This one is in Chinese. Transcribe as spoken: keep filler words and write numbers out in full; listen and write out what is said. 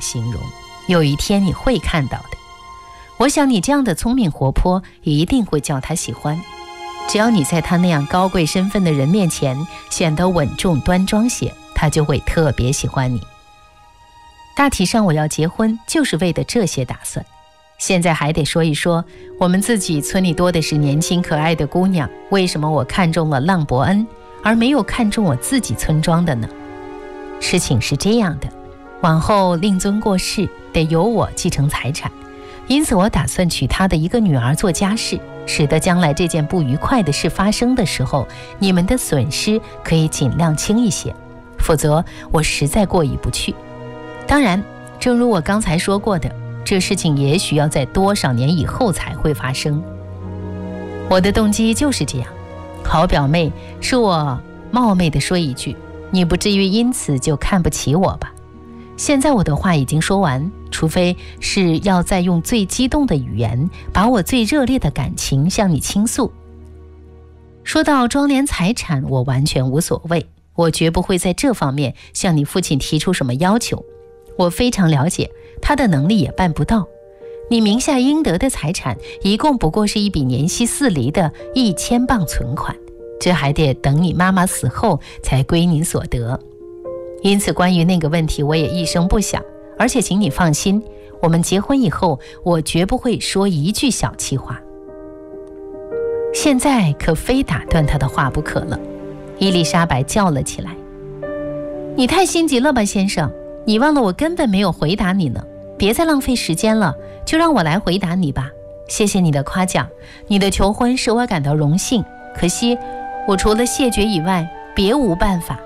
形容，有一天你会看到的。我想你这样的聪明活泼一定会叫他喜欢，只要你在他那样高贵身份的人面前显得稳重端庄些，他就会特别喜欢你。大体上我要结婚就是为的这些打算。现在还得说一说，我们自己村里多的是年轻可爱的姑娘，为什么我看中了浪伯恩而没有看中我自己村庄的呢？事情是这样的，往后令尊过世，得由我继承财产，因此我打算娶他的一个女儿做家事，使得将来这件不愉快的事发生的时候，你们的损失可以尽量轻一些，否则我实在过意不去。当然，正如我刚才说过的，这事情也许要在多少年以后才会发生。我的动机就是这样。好表妹，恕我冒昧地说一句，你不至于因此就看不起我吧？现在我的话已经说完，除非是要再用最激动的语言，把我最热烈的感情向你倾诉。说到庄园财产，我完全无所谓，我绝不会在这方面向你父亲提出什么要求。我非常了解，他的能力也办不到。你名下应得的财产，一共不过是一笔年息四厘的一千磅存款，这还得等你妈妈死后才归你所得。因此关于那个问题我也一声不响，而且请你放心，我们结婚以后，我绝不会说一句小气话。现在可非打断他的话不可了。伊丽莎白叫了起来，你太心急了吧，先生，你忘了我根本没有回答你呢。别再浪费时间了，就让我来回答你吧。谢谢你的夸奖，你的求婚使我感到荣幸，可惜我除了谢绝以外别无办法。